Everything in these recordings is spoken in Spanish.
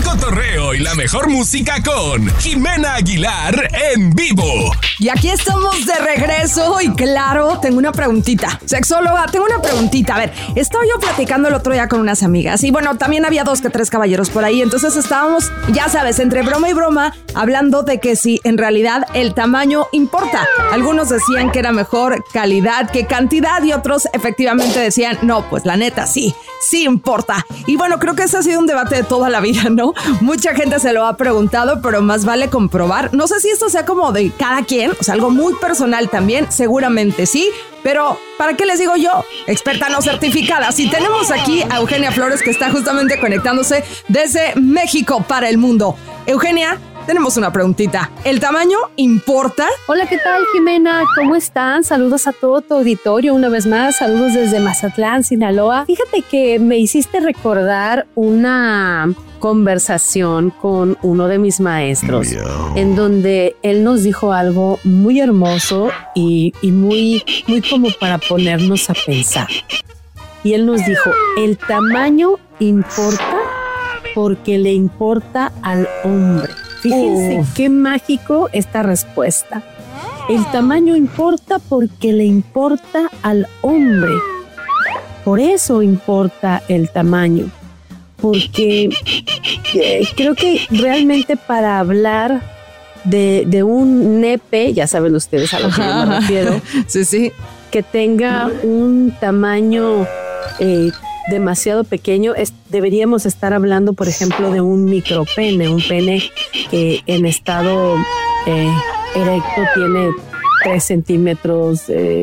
cotorreo y la mejor música con Jimena Aguilar en vivo. Y aquí estamos de regreso y claro, tengo una preguntita. Sexóloga, tengo una preguntita. A ver, estaba yo platicando el otro día con unas amigas y bueno, también había 2 que 3 caballeros por ahí. Entonces estábamos, ya sabes, entre broma y broma, hablando de que si en realidad el tamaño importa. Algunos decían que era mejor calidad que cantidad y otros efectivamente decían, no, pues la neta, sí importa. Y bueno, creo que ese ha sido un debate de toda la vida, ¿no? Mucha gente se lo ha preguntado, pero más vale comprobar. No sé si esto sea como de cada quien, o sea, algo muy personal también, seguramente sí, pero ¿para qué les digo yo? Experta no certificada. Si tenemos aquí a Eugenia Flores, que está justamente conectándose desde México para el mundo. Eugenia, tenemos una preguntita. ¿El tamaño importa? Hola, ¿qué tal, Jimena? ¿Cómo están? Saludos a todo tu auditorio una vez más. Saludos desde Mazatlán, Sinaloa. Fíjate que me hiciste recordar una conversación con uno de mis maestros en donde él nos dijo algo muy hermoso y muy como para ponernos a pensar. Y él nos dijo, el tamaño importa porque le importa al hombre. Fíjense qué mágico esta respuesta. El tamaño importa porque le importa al hombre. Por eso importa el tamaño. Porque creo que realmente para hablar de un nepe, ya saben ustedes a lo que yo me refiero, sí, que tenga un tamaño demasiado pequeño, deberíamos estar hablando, por ejemplo, de un micropene, un pene que en estado erecto tiene 3 centímetros,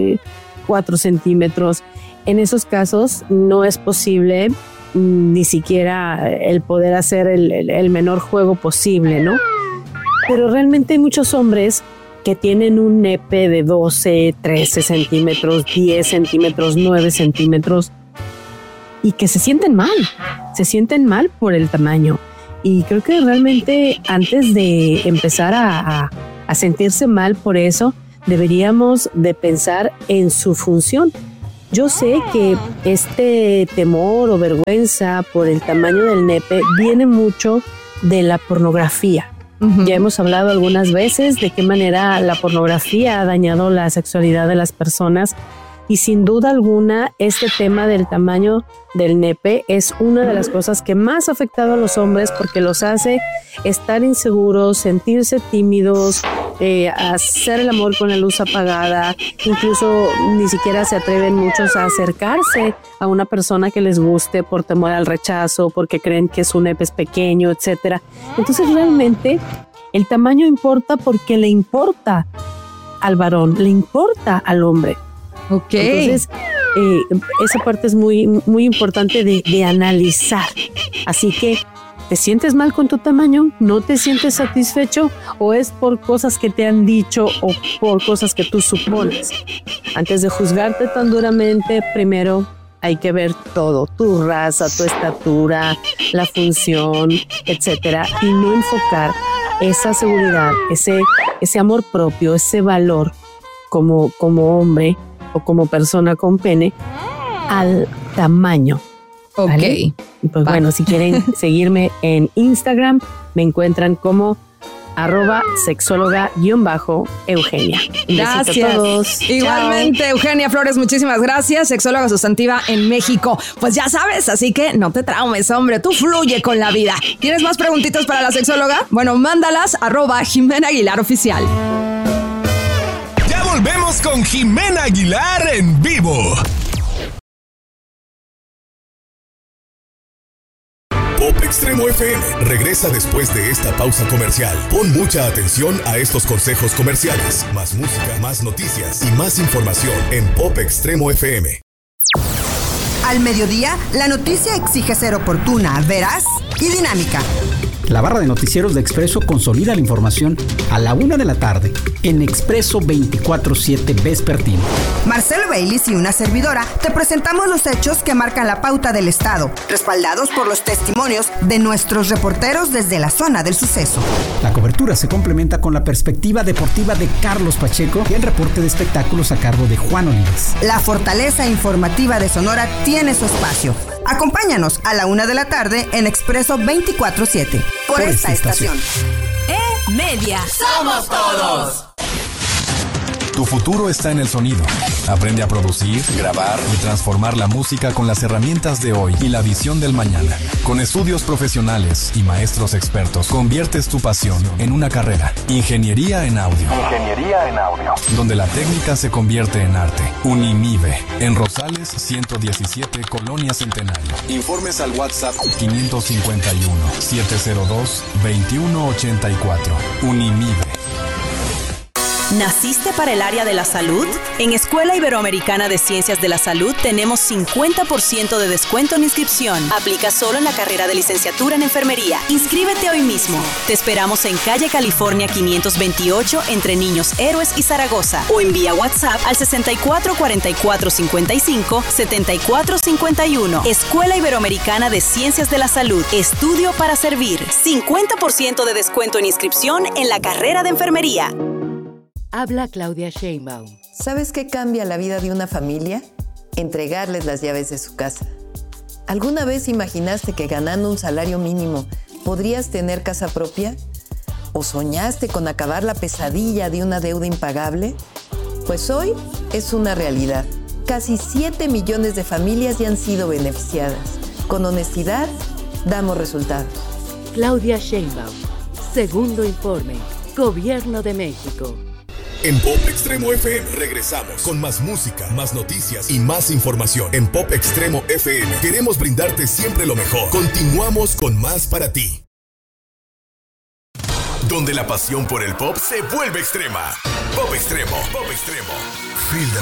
4 centímetros. En esos casos no es posible ni siquiera el poder hacer el menor juego posible, ¿no? Pero realmente hay muchos hombres que tienen un nepe de 12, 13 centímetros, 10 centímetros, 9 centímetros, y que se sienten mal por el tamaño. Y creo que realmente antes de empezar a sentirse mal por eso, deberíamos de pensar en su función. Yo sé que este temor o vergüenza por el tamaño del nepe viene mucho de la pornografía. Ya hemos hablado algunas veces de qué manera la pornografía ha dañado la sexualidad de las personas. Y sin duda alguna, este tema del tamaño del nepe es una de las cosas que más ha afectado a los hombres porque los hace estar inseguros, sentirse tímidos, hacer el amor con la luz apagada. Incluso ni siquiera se atreven muchos a acercarse a una persona que les guste por temor al rechazo, porque creen que su nepe es pequeño, etcétera. Entonces realmente el tamaño importa porque le importa al varón, le importa al hombre. Ok. Entonces, esa parte es muy, muy importante de analizar. Así que, ¿te sientes mal con tu tamaño? ¿No te sientes satisfecho? ¿O es por cosas que te han dicho o por cosas que tú supones? Antes de juzgarte tan duramente, primero hay que ver todo, tu raza, tu estatura, la función, etcétera, y no enfocar esa seguridad, ese amor propio, ese valor como hombre o como persona con pene al tamaño. Ok. ¿Vale? Pues bueno, si quieren seguirme en Instagram, me encuentran como @sexóloga_Eugenia. Gracias a todos. Igualmente, Chao. Eugenia Flores, muchísimas gracias, sexóloga sustantiva en México. Pues ya sabes, así que no te traumes, hombre, tú fluye con la vida. ¿Tienes más preguntitas para la sexóloga? Bueno, mándalas @Jimena Aguilar Oficial. Volvemos con Jimena Aguilar en vivo. Pop Extremo FM regresa después de esta pausa comercial. Pon mucha atención a estos consejos comerciales. Más música, más noticias y más información en Pop Extremo FM. Al mediodía, la noticia exige ser oportuna, veraz y dinámica. La barra de noticieros de Expreso consolida la información a la 1 de la tarde en Expreso 24/7 Vespertino. Marcelo Baylis y una servidora te presentamos los hechos que marcan la pauta del Estado, respaldados por los testimonios de nuestros reporteros desde la zona del suceso. La cobertura se complementa con la perspectiva deportiva de Carlos Pacheco y el reporte de espectáculos a cargo de Juan Olives. La fortaleza informativa de Sonora tiene su espacio. Acompáñanos a la 1 de la tarde en Expreso 24/7 por esta estación. Media. ¡Somos todos! Tu futuro está en el sonido. Aprende a producir, grabar y transformar la música con las herramientas de hoy y la visión del mañana. Con estudios profesionales y maestros expertos, conviertes tu pasión en una carrera. Ingeniería en audio. Donde la técnica se convierte en arte. Unimive. En Rosales 117, Colonia Centenario. Informes al WhatsApp 551-702-2184. Unimive. ¿Naciste para el área de la salud? En Escuela Iberoamericana de Ciencias de la Salud tenemos 50% de descuento en inscripción. Aplica solo en la carrera de licenciatura en enfermería. Inscríbete hoy mismo. Te esperamos en calle California 528 entre Niños Héroes y Zaragoza o envía WhatsApp al 644455-7451. Escuela Iberoamericana de Ciencias de la Salud. Estudio para servir. 50% de descuento en inscripción en la carrera de enfermería. Habla Claudia Sheinbaum. ¿Sabes qué cambia la vida de una familia? Entregarles las llaves de su casa. ¿Alguna vez imaginaste que ganando un salario mínimo podrías tener casa propia? ¿O soñaste con acabar la pesadilla de una deuda impagable? Pues hoy es una realidad. Casi 7 millones de familias ya han sido beneficiadas. Con honestidad, damos resultados. Claudia Sheinbaum. Segundo informe. Gobierno de México. En Pop Extremo FM regresamos con más música, más noticias y más información. En Pop Extremo FM queremos brindarte siempre lo mejor. Continuamos con más para ti. Donde la pasión por el pop se vuelve extrema. Pop Extremo. Pop Extremo. Feel the